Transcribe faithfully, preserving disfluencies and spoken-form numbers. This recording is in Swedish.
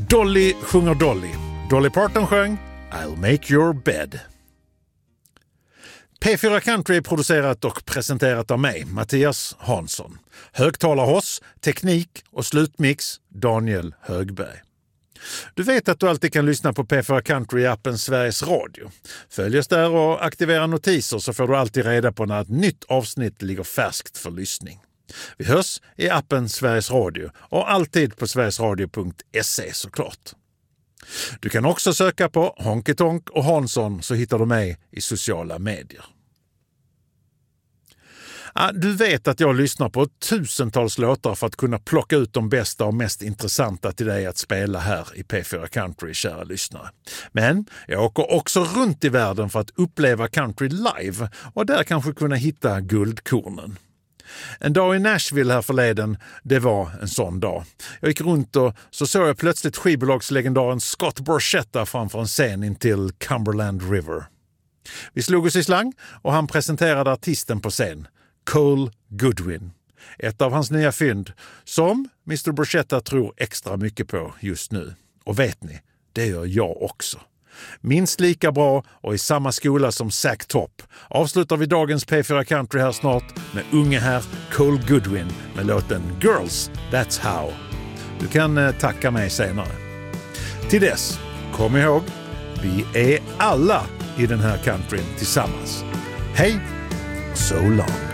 Dolly sjunger Dolly. Dolly Parton sjöng I'll make your bed. P fyra Country är producerat och presenterat av mig, Mattias Hansson. Högtalarhoss, teknik och slutmix, Daniel Högberg. Du vet att du alltid kan lyssna på P fyra Country i appen Sveriges Radio. Följ oss där och aktivera notiser så får du alltid reda på när ett nytt avsnitt ligger färskt för lyssning. Vi hörs i appen Sveriges Radio och alltid på sverigesradio punkt se såklart. Du kan också söka på Honky Tonk och Hansson så hittar du mig i sociala medier. Du vet att jag lyssnar på tusentals låtar för att kunna plocka ut de bästa och mest intressanta till dig att spela här i P fyra Country, kära lyssnare. Men jag åker också runt i världen för att uppleva country live och där kanske kunna hitta guldkornen. En dag i Nashville här förleden, det var en sån dag. Jag gick runt och så såg jag plötsligt skivbolagslegendaren Scott Borchetta framför en scen in till Cumberland River. Vi slog oss i slang och han presenterade artisten på scen, Cole Goodwin. Ett av hans nya fynd som mister Borchetta tror extra mycket på just nu. Och vet ni, det gör jag också. Minst lika bra och i samma skola som Zack Top avslutar vi dagens P fyra Country här snart med unge här Cole Goodwin med låten Girls, That's How. Du kan eh, tacka mig senare. Till dess, kom ihåg, vi är alla i den här countryn tillsammans. Hej, so long.